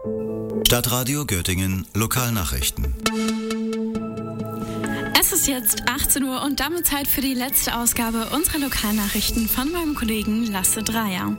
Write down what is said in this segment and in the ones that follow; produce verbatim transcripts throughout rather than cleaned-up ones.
Stadtradio Göttingen Lokalnachrichten. Es ist jetzt achtzehn Uhr und damit Zeit für die letzte Ausgabe unserer Lokalnachrichten von meinem Kollegen Lasse Dreier.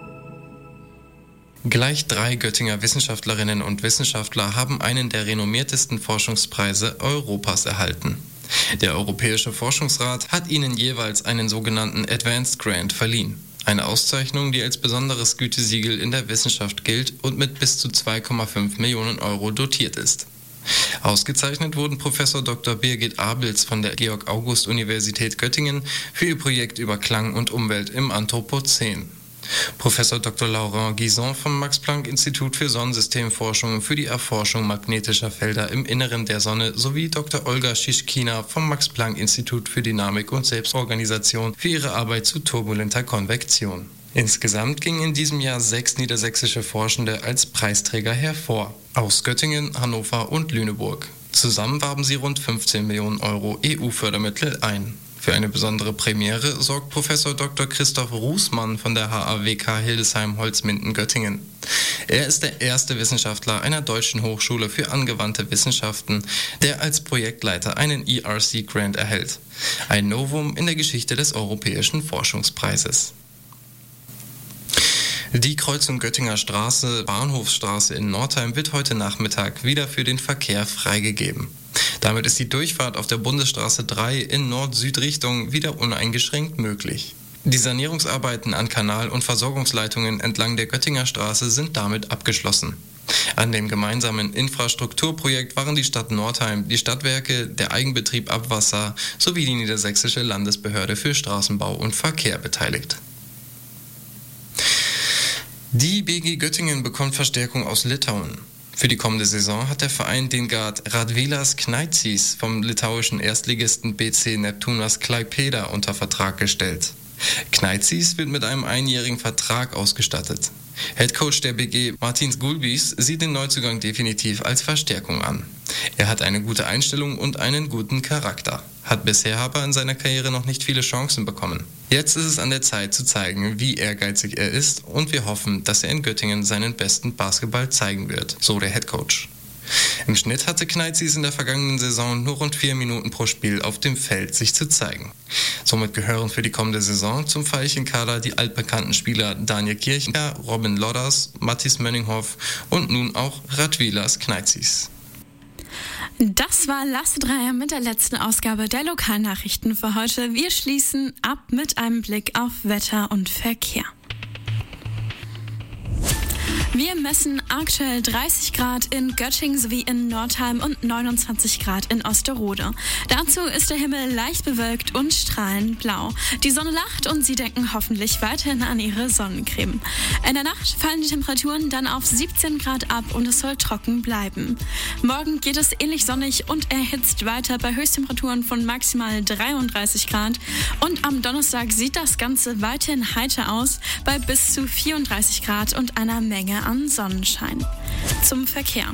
Gleich drei Göttinger Wissenschaftlerinnen und Wissenschaftler haben einen der renommiertesten Forschungspreise Europas erhalten. Der Europäische Forschungsrat hat ihnen jeweils einen sogenannten Advanced Grant verliehen. Eine Auszeichnung, die als besonderes Gütesiegel in der Wissenschaft gilt und mit bis zu zwei Komma fünf Millionen Euro dotiert ist. Ausgezeichnet wurden Professor Doktor Birgit Abels von der Georg-August-Universität Göttingen für ihr Projekt über Klang und Umwelt im Anthropozän. Professor Doktor Laurent Guison vom Max-Planck-Institut für Sonnensystemforschung für die Erforschung magnetischer Felder im Inneren der Sonne sowie Doktor Olga Schischkina vom Max-Planck-Institut für Dynamik und Selbstorganisation für ihre Arbeit zu turbulenter Konvektion. Insgesamt gingen in diesem Jahr sechs niedersächsische Forschende als Preisträger hervor, aus Göttingen, Hannover und Lüneburg. Zusammen warben sie rund fünfzehn Millionen Euro E U-Fördermittel ein. Für eine besondere Premiere sorgt Professor Doktor Christoph Rußmann von der H A W K Hildesheim-Holzminden-Göttingen. Er ist der erste Wissenschaftler einer deutschen Hochschule für angewandte Wissenschaften, der als Projektleiter einen E R C-Grant erhält. Ein Novum in der Geschichte des Europäischen Forschungspreises. Die Kreuzung Göttinger Straße, Bahnhofsstraße in Nordheim wird heute Nachmittag wieder für den Verkehr freigegeben. Damit ist die Durchfahrt auf der Bundesstraße drei in Nord-Süd-Richtung wieder uneingeschränkt möglich. Die Sanierungsarbeiten an Kanal- und Versorgungsleitungen entlang der Göttinger Straße sind damit abgeschlossen. An dem gemeinsamen Infrastrukturprojekt waren die Stadt Nordheim, die Stadtwerke, der Eigenbetrieb Abwasser sowie die Niedersächsische Landesbehörde für Straßenbau und Verkehr beteiligt. Die B G Göttingen bekommt Verstärkung aus Litauen. Für die kommende Saison hat der Verein den Guard Radvilas Knaitsis vom litauischen Erstligisten B C Neptūnas Klaipėda unter Vertrag gestellt. Knaitsis wird mit einem einjährigen Vertrag ausgestattet. Headcoach der B G Martins Gulbis sieht den Neuzugang definitiv als Verstärkung an. Er hat eine gute Einstellung und einen guten Charakter, hat bisher aber in seiner Karriere noch nicht viele Chancen bekommen. Jetzt ist es an der Zeit zu zeigen, wie ehrgeizig er ist und wir hoffen, dass er in Göttingen seinen besten Basketball zeigen wird, so der Headcoach. Im Schnitt hatte Knaitsis in der vergangenen Saison nur rund vier Minuten pro Spiel auf dem Feld sich zu zeigen. Somit gehören für die kommende Saison zum Veilchenkader die altbekannten Spieler Daniel Kirchner, Robin Lodders, Matthis Mönninghoff und nun auch Radvilas Knaitsis. Das war Lasse Dreier mit der letzten Ausgabe der Lokalnachrichten für heute. Wir schließen ab mit einem Blick auf Wetter und Verkehr. Wir messen aktuell dreißig Grad in Göttingen sowie in Nordheim und neunundzwanzig Grad in Osterode. Dazu ist der Himmel leicht bewölkt und strahlend blau. Die Sonne lacht und Sie denken hoffentlich weiterhin an Ihre Sonnencreme. In der Nacht fallen die Temperaturen dann auf siebzehn Grad ab und es soll trocken bleiben. Morgen geht es ähnlich sonnig und erhitzt weiter bei Höchsttemperaturen von maximal dreiunddreißig Grad. Und am Donnerstag sieht das Ganze weiterhin heiter aus bei bis zu vierunddreißig Grad und einer Menge an Sonnenschein. Zum Verkehr.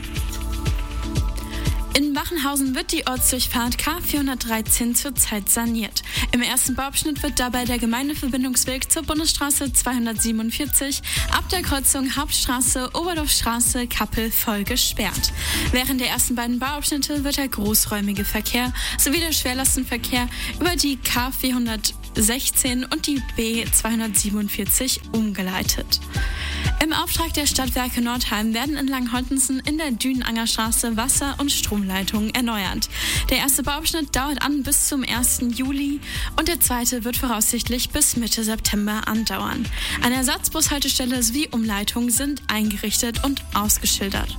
In Wachenhausen wird die Ortsdurchfahrt K vierhundertdreizehn zurzeit saniert. Im ersten Bauabschnitt wird dabei der Gemeindeverbindungsweg zur Bundesstraße zweihundertsiebenundvierzig ab der Kreuzung Hauptstraße, Oberdorfstraße, Kappel voll gesperrt. Während der ersten beiden Bauabschnitte wird der großräumige Verkehr sowie der Schwerlastenverkehr über die K vierhundertsechzehn und die B zweihundertsiebenundvierzig umgeleitet. Im Auftrag der Stadtwerke Nordheim werden in Langholtensen in der Dünenanger Straße Wasser- und Stromleitungen erneuert. Der erste Bauabschnitt dauert an bis zum ersten Juli und der zweite wird voraussichtlich bis Mitte September andauern. Eine Ersatzbushaltestelle sowie Umleitungen sind eingerichtet und ausgeschildert.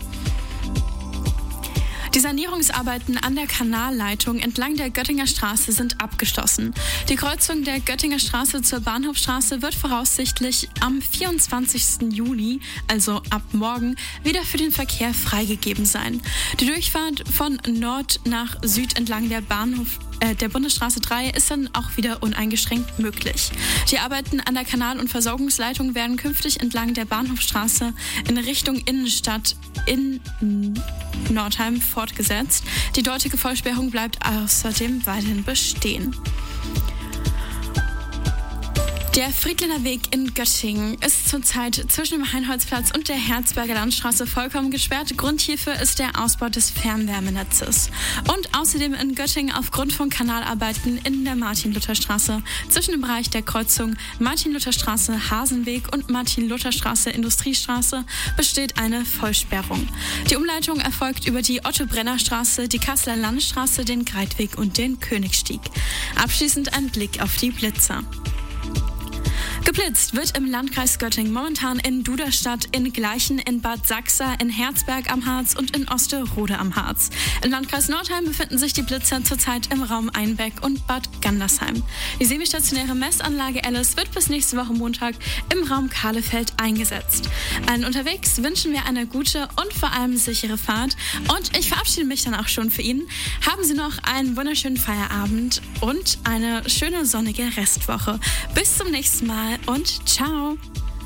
Die Sanierungsarbeiten an der Kanalleitung entlang der Göttinger Straße sind abgeschlossen. Die Kreuzung der Göttinger Straße zur Bahnhofstraße wird voraussichtlich am vierundzwanzigsten Juli, also ab morgen, wieder für den Verkehr freigegeben sein. Die Durchfahrt von Nord nach Süd entlang der Bahnhof äh, der Bundesstraße drei ist dann auch wieder uneingeschränkt möglich. Die Arbeiten an der Kanal- und Versorgungsleitung werden künftig entlang der Bahnhofstraße in Richtung Innenstadt in Nordheim fortgesetzt. Die dortige Vollsperrung bleibt außerdem weiterhin bestehen. Der Friedländer Weg in Göttingen ist zurzeit zwischen dem Heinholzplatz und der Herzberger Landstraße vollkommen gesperrt. Grund hierfür ist der Ausbau des Fernwärmenetzes. Und außerdem in Göttingen aufgrund von Kanalarbeiten in der Martin-Luther-Straße zwischen dem Bereich der Kreuzung Martin-Luther-Straße Hasenweg und Martin-Luther-Straße Industriestraße besteht eine Vollsperrung. Die Umleitung erfolgt über die Otto-Brenner-Straße, die Kasseler Landstraße, den Greitweg und den Königstieg. Abschließend ein Blick auf die Blitzer. Geblitzt wird im Landkreis Göttingen momentan in Duderstadt, in Gleichen, in Bad Sachsa, in Herzberg am Harz und in Osterode am Harz. Im Landkreis Nordheim befinden sich die Blitzer zurzeit im Raum Einbeck und Bad Gandersheim. Die semistationäre Messanlage Alice wird bis nächste Woche Montag im Raum Kahlefeld eingesetzt. Allen unterwegs wünschen wir eine gute und vor allem sichere Fahrt. Und ich verabschiede mich dann auch schon für Ihnen. Haben Sie noch einen wunderschönen Feierabend und eine schöne sonnige Restwoche. Bis zum nächsten Mal. Und ciao!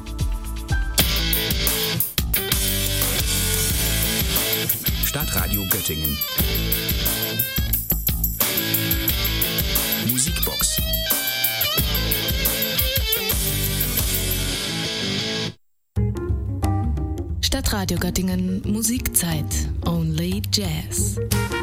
Stadtradio Göttingen. Musikbox. Stadtradio Göttingen Musikzeit. Only Jazz.